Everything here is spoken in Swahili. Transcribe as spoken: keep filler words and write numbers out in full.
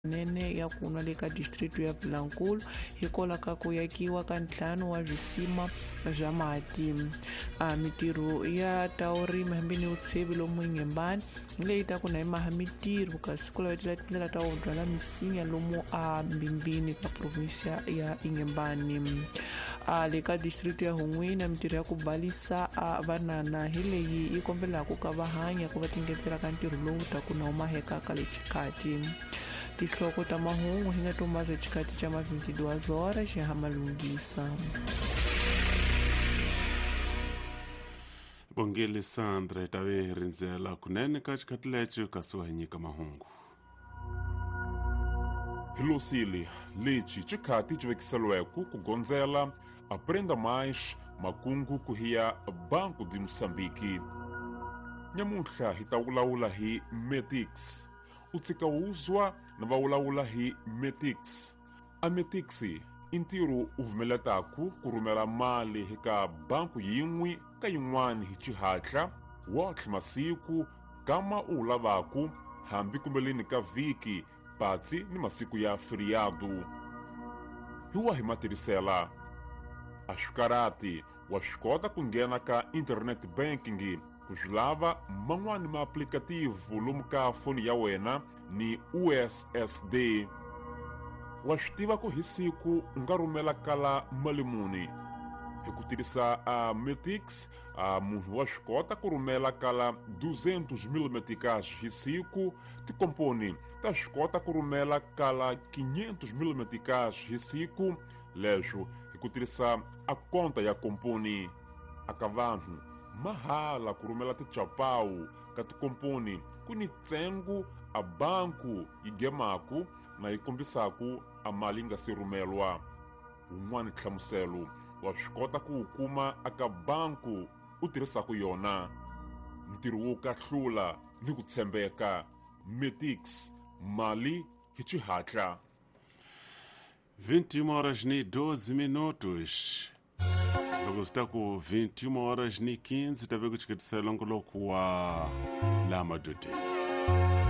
nene ya kunwa le ka distritu ya Vilankulu hikola ka ku yakiwa ka ntlhanu wa visima vya mati. A mitiro ya taurima hambi ni utshevi lomu Ingembani leyi ta kuna imaha mitiro kasi kula wetila tindlela ta udwala misinya lomu a Mbimbini ka provinsia ya Ingembani. A le ka distritu ya Hungwini mitiro ya kubalisa a vanana hi leyi yi kombelaka ka vahanya ku va tingetela ka ntirho lowu ta kuna umaheka ka le Chikati. Tihloko ta mahungu hi nga tumbaza Chikati cha ma vinte-duas horas xihamalungisa. Bongeli Sandra tawe rinzela kunene ka Chikati lecho kasiwa nyika mahungu. Hilosili lechi Chikati chivekiselweku kugonzela aprenda mais makungu kuhiya Banco de Moçambique. Nyamuhla hitawulaula hi Metix. Utsika uzwa na vaulaula hi Metix. A Metix intiru uvumeletaku kurumela mali hika banku yin'we ka yin'wana hi chihatla wotlhe masiku kama ulavaku hambi kumbeleni ka viki patsi ni masiku ya feriado. Hiwa hi matirisela a swikarati wa swi kota ku nghena ka internet banking ku swi lava man'wani ma aplikativu lomu ka foni ya wena ni U S S D. Wa swi tiva ku hi siku u nga rhumela kala mali muni. Hi ku tirhisa a Metix a munhu wa swi kota ku rhumela kala duzentos mil meticais hi siku. Tikomponi ta swi kota ku rhumela kala quinhentos mil meticais hi siku. Leswo hi ku tirhisa a konta ya komponi. Aka vanhu mahala ku rhumela tichapawu ka tikomponi ku ni ntsengo a banku yi gemaku na yi kombisaku a mali nga si rhumelwa. Un'wana nhlamuselo wa swi kota ku wu kuma aka banku u tirhisaku yona. Ntirho wo kahlula ni ku tshembeka. Metix mali hi chihatla. vinte e uma horas ni doze minutos. Loko swi ta ku vinte e uma horas ni quinze ta ve ku chiketisela ngoloku wa Lama Dodi.